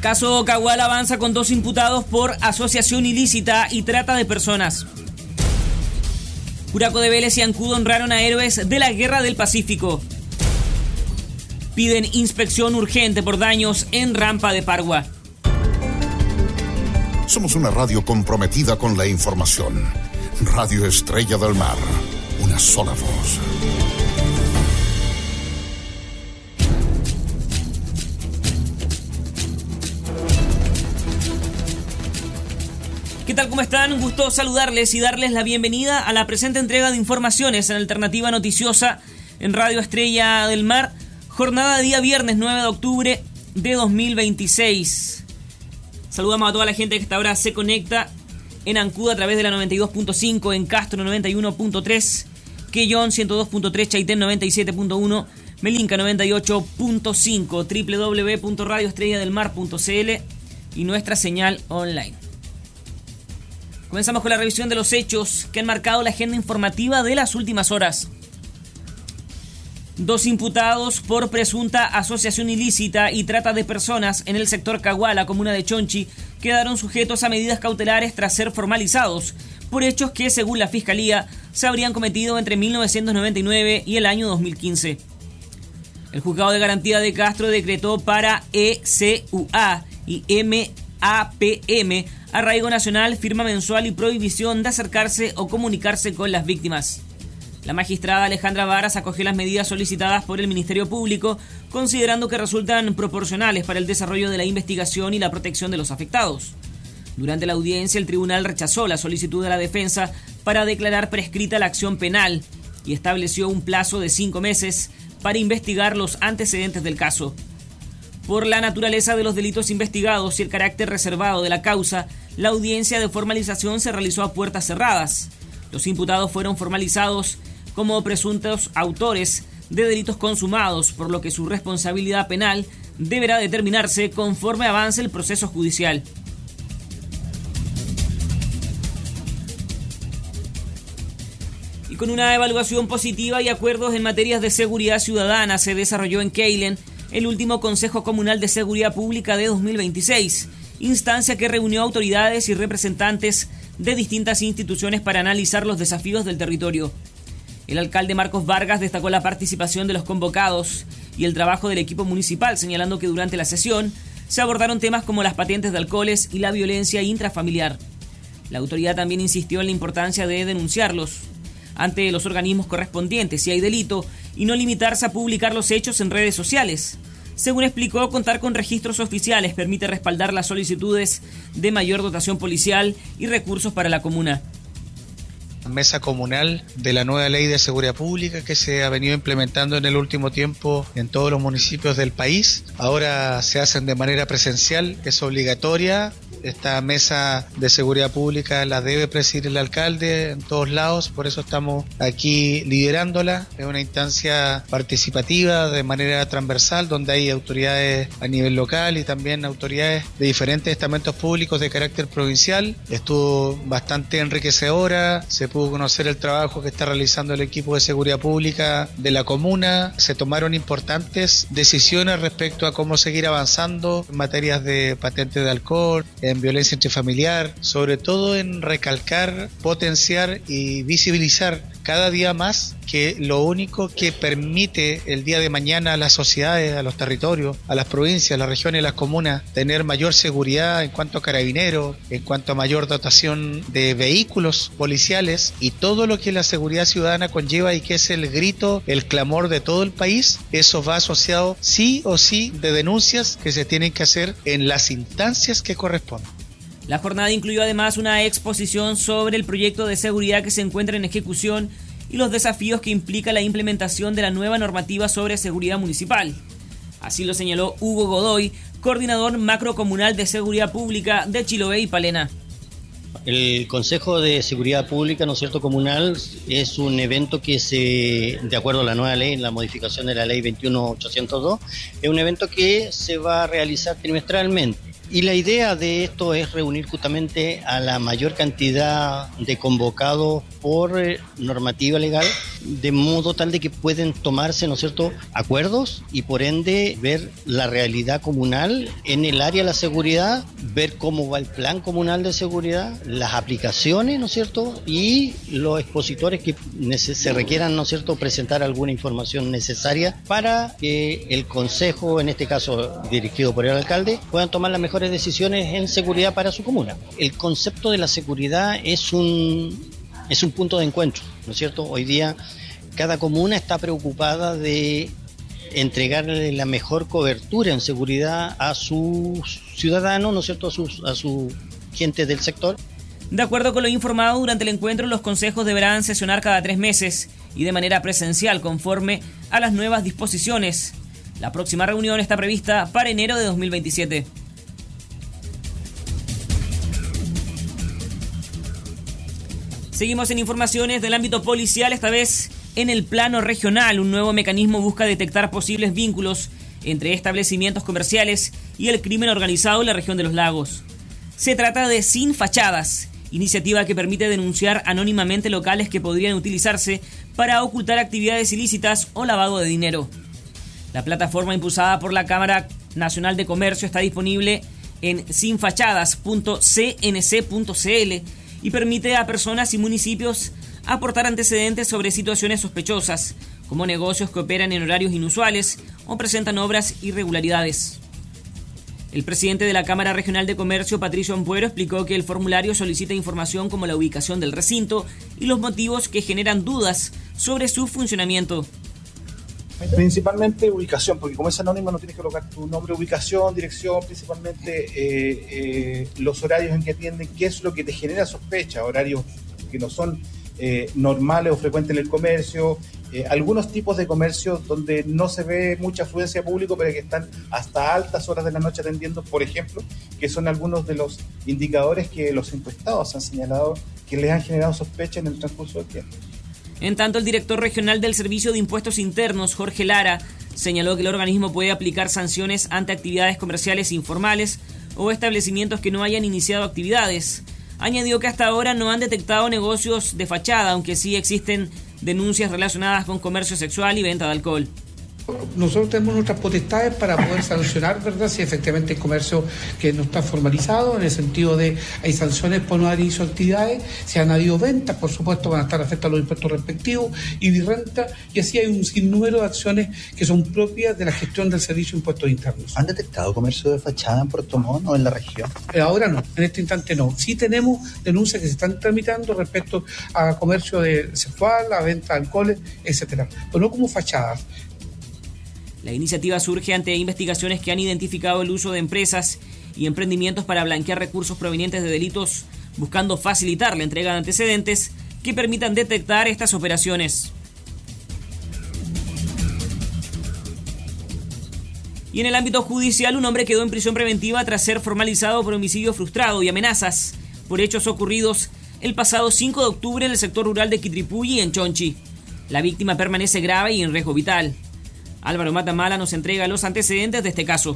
Caso Cagual avanza con 2 imputados por asociación ilícita y trata de personas. Curacao de Vélez y Ancud honraron a héroes de la Guerra del Pacífico. Piden inspección urgente por daños en rampa de Pargua. Somos una radio comprometida con la información. Radio Estrella del Mar. Una sola voz. ¿Qué tal? ¿Cómo están? Un gusto saludarles y darles la bienvenida a la presente entrega de informaciones en Alternativa Noticiosa en Radio Estrella del Mar. Jornada de día viernes 9 de octubre de 2026. Saludamos a toda la gente que hasta ahora se conecta en Ancud a través de la 92.5, en Castro 91.3, Quellón 102.3, Chaitén 97.1, Melinca 98.5, www.radioestrelladelmar.cl y nuestra señal online. Comenzamos con la revisión de los hechos que han marcado la agenda informativa de las últimas horas. 2 imputados por presunta asociación ilícita y trata de personas en el sector Caguala, comuna de Chonchi, quedaron sujetos a medidas cautelares tras ser formalizados por hechos que, según la Fiscalía, se habrían cometido entre 1999 y el año 2015. El Juzgado de Garantía de Castro decretó para ECUA y MAPM arraigo nacional, firma mensual y prohibición de acercarse o comunicarse con las víctimas. La magistrada Alejandra Varas acogió las medidas solicitadas por el Ministerio Público, considerando que resultan proporcionales para el desarrollo de la investigación y la protección de los afectados. Durante la audiencia, el tribunal rechazó la solicitud de la defensa para declarar prescrita la acción penal y estableció un plazo de 5 meses para investigar los antecedentes del caso. Por la naturaleza de los delitos investigados y el carácter reservado de la causa, la audiencia de formalización se realizó a puertas cerradas. Los imputados fueron formalizados como presuntos autores de delitos consumados, por lo que su responsabilidad penal deberá determinarse conforme avance el proceso judicial. Y con una evaluación positiva y acuerdos en materias de seguridad ciudadana, se desarrolló en Keilen el último Consejo Comunal de Seguridad Pública de 2026, instancia que reunió autoridades y representantes de distintas instituciones para analizar los desafíos del territorio. El alcalde Marcos Vargas destacó la participación de los convocados y el trabajo del equipo municipal, señalando que durante la sesión se abordaron temas como las patentes de alcoholes y la violencia intrafamiliar. La autoridad también insistió en la importancia de denunciarlos ante los organismos correspondientes si hay delito y no limitarse a publicar los hechos en redes sociales. Según explicó, contar con registros oficiales permite respaldar las solicitudes de mayor dotación policial y recursos para la comuna. Mesa comunal de la nueva ley de seguridad pública que se ha venido implementando en el último tiempo en todos los municipios del país. Ahora se hacen de manera presencial, es obligatoria. Esta mesa de seguridad pública la debe presidir el alcalde en todos lados, por eso estamos aquí liderándola. Es una instancia participativa de manera transversal donde hay autoridades a nivel local y también autoridades de diferentes estamentos públicos de carácter provincial. Estuvo bastante enriquecedora, se pudo conocer el trabajo que está realizando el equipo de seguridad pública de la comuna. Se tomaron importantes decisiones respecto a cómo seguir avanzando en materias de patentes de alcohol, en violencia intrafamiliar, sobre todo en recalcar, potenciar y visibilizar cada día más que lo único que permite el día de mañana a las sociedades, a los territorios, a las provincias, a las regiones, a las comunas, tener mayor seguridad en cuanto a carabineros, en cuanto a mayor dotación de vehículos policiales y todo lo que la seguridad ciudadana conlleva y que es el grito, el clamor de todo el país. Eso va asociado sí o sí de denuncias que se tienen que hacer en las instancias que corresponden. La jornada incluyó además una exposición sobre el proyecto de seguridad que se encuentra en ejecución y los desafíos que implica la implementación de la nueva normativa sobre seguridad municipal. Así lo señaló Hugo Godoy, coordinador macrocomunal de seguridad pública de Chiloé y Palena. El Consejo de Seguridad Pública, ¿no es cierto?, comunal, es un evento que de acuerdo a la nueva ley, la modificación de la ley 21.802, es un evento que se va a realizar trimestralmente. Y la idea de esto es reunir justamente a la mayor cantidad de convocados por normativa legal, de modo tal de que pueden tomarse, ¿no es cierto?, acuerdos y por ende ver la realidad comunal en el área de la seguridad, ver cómo va el plan comunal de seguridad, las aplicaciones, ¿no es cierto?, y los expositores que se requieran, ¿no es cierto?, presentar alguna información necesaria para que el consejo, en este caso dirigido por el alcalde, puedan tomar las mejores decisiones en seguridad para su comuna. El concepto de la seguridad es un punto de encuentro, ¿no es cierto? Hoy día cada comuna está preocupada de entregarle la mejor cobertura en seguridad a sus ciudadanos, ¿no es cierto?, a su gente del sector. De acuerdo con lo informado durante el encuentro, los consejos deberán sesionar cada 3 meses y de manera presencial conforme a las nuevas disposiciones. La próxima reunión está prevista para enero de 2027. Seguimos en informaciones del ámbito policial, esta vez en el plano regional. Un nuevo mecanismo busca detectar posibles vínculos entre establecimientos comerciales y el crimen organizado en la región de los lagos. Se trata de Sin Fachadas, iniciativa que permite denunciar anónimamente locales que podrían utilizarse para ocultar actividades ilícitas o lavado de dinero. La plataforma impulsada por la Cámara Nacional de Comercio está disponible en sinfachadas.cnc.cl y permite a personas y municipios aportar antecedentes sobre situaciones sospechosas, como negocios que operan en horarios inusuales o presentan obras irregularidades. El presidente de la Cámara Regional de Comercio, Patricio Ampuero, explicó que el formulario solicita información como la ubicación del recinto y los motivos que generan dudas sobre su funcionamiento. Principalmente ubicación, porque como es anónimo no tienes que colocar tu nombre, ubicación, dirección, principalmente los horarios en que atienden, qué es lo que te genera sospecha, horarios que no son normales o frecuentes en el comercio, algunos tipos de comercio donde no se ve mucha afluencia de público, pero que están hasta altas horas de la noche atendiendo, por ejemplo, que son algunos de los indicadores que los encuestados han señalado que les han generado sospecha en el transcurso del tiempo. En tanto, el director regional del Servicio de Impuestos Internos, Jorge Lara, señaló que el organismo puede aplicar sanciones ante actividades comerciales informales o establecimientos que no hayan iniciado actividades. Añadió que hasta ahora no han detectado negocios de fachada, aunque sí existen denuncias relacionadas con comercio sexual y venta de alcohol. Nosotros tenemos nuestras potestades para poder sancionar, ¿verdad?, si efectivamente hay comercio que no está formalizado, en el sentido de hay sanciones por no haber iniciado actividades, si han habido ventas, por supuesto van a estar afectados los impuestos respectivos y renta, y así hay un sinnúmero de acciones que son propias de la gestión del Servicio de Impuestos Internos. ¿Han detectado comercio de fachada en Puerto Montt o en la región? Ahora no, en este instante no. Sí tenemos denuncias que se están tramitando respecto a comercio sexual, a venta de alcoholes, etcétera, pero no como fachadas. La iniciativa surge ante investigaciones que han identificado el uso de empresas y emprendimientos para blanquear recursos provenientes de delitos, buscando facilitar la entrega de antecedentes que permitan detectar estas operaciones. Y en el ámbito judicial, un hombre quedó en prisión preventiva tras ser formalizado por homicidio frustrado y amenazas por hechos ocurridos el pasado 5 de octubre en el sector rural de Quitripulli, en Chonchi. La víctima permanece grave y en riesgo vital. Álvaro Matamala nos entrega los antecedentes de este caso.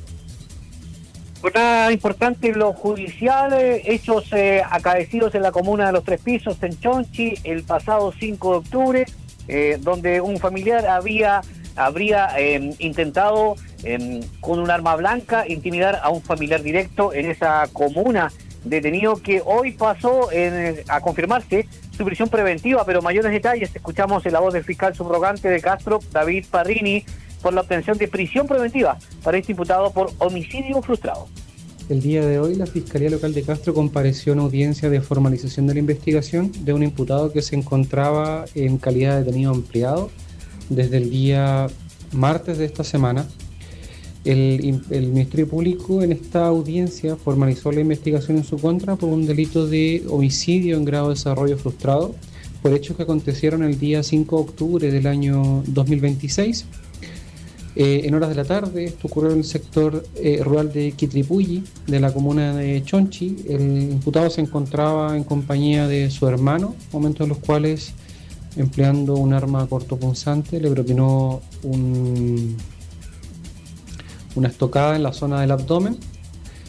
Jornada importante en lo judicial, hechos acaecidos en la comuna de Los Tres Pisos, en Chonchi, el pasado 5 de octubre, donde un familiar habría intentado con un arma blanca intimidar a un familiar directo en esa comuna, detenido que hoy pasó a confirmarse su prisión preventiva, pero mayores detalles escuchamos en la voz del fiscal subrogante de Castro, David Parrini, por la obtención de prisión preventiva para este imputado por homicidio frustrado. El día de hoy la Fiscalía Local de Castro compareció en audiencia de formalización de la investigación de un imputado que se encontraba en calidad de detenido ampliado desde el día martes de esta semana. El Ministerio Público en esta audiencia formalizó la investigación en su contra por un delito de homicidio en grado de desarrollo frustrado por hechos que acontecieron el día 5 de octubre del año 2026. En horas de la tarde, esto ocurrió en el sector rural de Quitripulli, de la comuna de Chonchi. El imputado se encontraba en compañía de su hermano, momentos en los cuales, empleando un arma cortopunzante, le propinó una estocada en la zona del abdomen.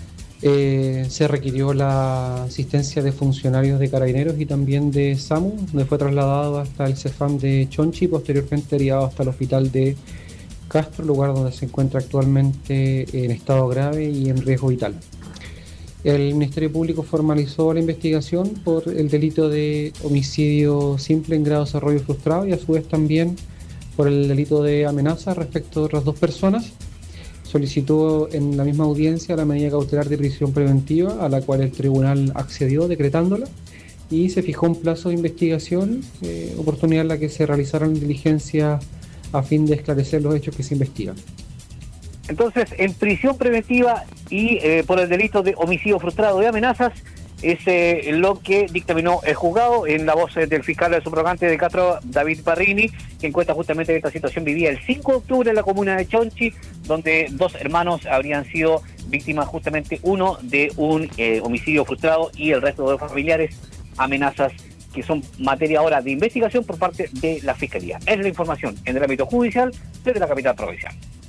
Se requirió la asistencia de funcionarios de Carabineros y también de SAMU, donde fue trasladado hasta el CEFAM de Chonchi y posteriormente derivado hasta el hospital de Castro, lugar donde se encuentra actualmente en estado grave y en riesgo vital. El Ministerio Público formalizó la investigación por el delito de homicidio simple en grado de desarrollo frustrado y a su vez también por el delito de amenaza respecto de otras 2 personas. Solicitó en la misma audiencia la medida cautelar de prisión preventiva, a la cual el tribunal accedió decretándola, y se fijó un plazo de investigación, oportunidad en la que se realizaron diligencias a fin de esclarecer los hechos que se investigan. Entonces, en prisión preventiva y por el delito de homicidio frustrado y amenazas, es lo que dictaminó el juzgado en la voz del fiscal subrogante de Castro, David Parrini, que encuentra justamente esta situación vivida el 5 de octubre en la comuna de Chonchi, donde 2 hermanos habrían sido víctimas, justamente uno de un homicidio frustrado y el resto de familiares amenazas, que son materia ahora de investigación por parte de la Fiscalía. Es la información en el ámbito judicial desde la capital provincial.